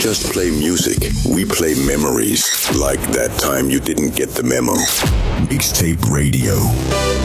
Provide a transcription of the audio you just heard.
just play music. We play memories. Like that time you didn't get the memo. Mixtape Radio.